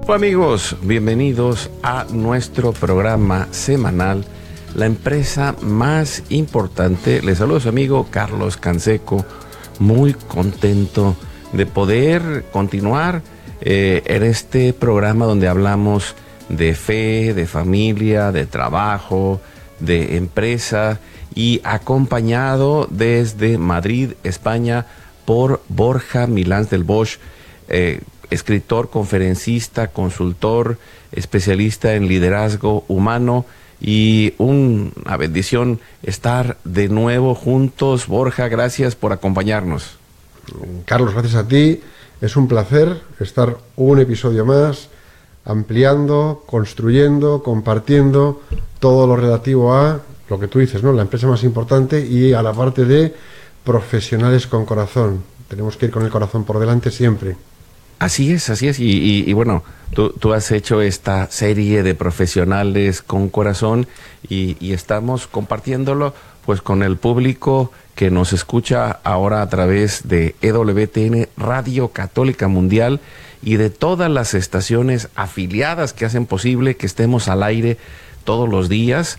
Hola amigos, bienvenidos a nuestro programa semanal, la empresa más importante. Les saluda su amigo Carlos Canseco, muy contento de poder continuar en este programa donde hablamos de fe, de familia, de trabajo, de empresa, y acompañado desde Madrid, España, por Borja Milans del Bosch, escritor, conferencista, consultor, especialista en liderazgo humano, y una bendición estar de nuevo juntos. Borja, gracias por acompañarnos. Carlos, gracias a ti. Es un placer estar un episodio más, ampliando, construyendo, compartiendo todo lo relativo a lo que tú dices, ¿no? La empresa más importante, y a la parte de profesionales con corazón. Tenemos que ir con el corazón por delante siempre. Así es, y bueno, tú has hecho esta serie de profesionales con corazón, y estamos compartiéndolo pues con el público que nos escucha ahora a través de EWTN, Radio Católica Mundial, y de todas las estaciones afiliadas que hacen posible que estemos al aire todos los días,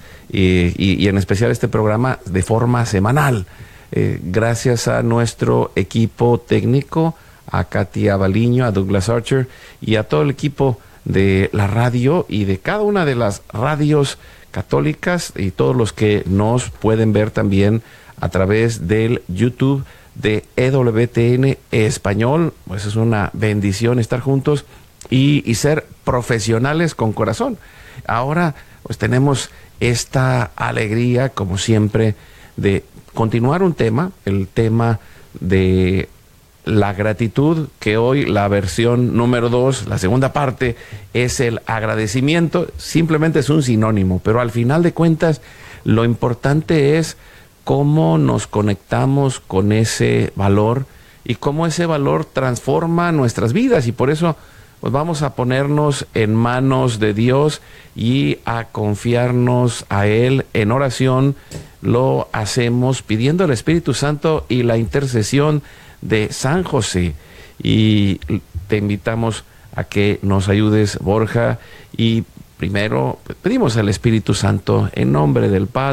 y en especial este programa de forma semanal. Gracias a nuestro equipo técnico, a Katia Baliño, a Douglas Archer y a todo el equipo de la radio y de cada una de las radios católicas, y todos los que nos pueden ver también a través del YouTube de EWTN Español. Pues es una bendición estar juntos y ser profesionales con corazón. Ahora pues tenemos esta alegría, como siempre, de continuar un tema, el tema de la gratitud, que hoy la versión número 2, la segunda parte, es el agradecimiento. Simplemente es un sinónimo, pero al final de cuentas lo importante es cómo nos conectamos con ese valor y cómo ese valor transforma nuestras vidas. Y por eso pues vamos a ponernos en manos de Dios y a confiarnos a Él en oración. Lo hacemos pidiendo al Espíritu Santo y la intercesión de San José, y te invitamos a que nos ayudes, Borja, y primero pedimos al Espíritu Santo en nombre del Padre,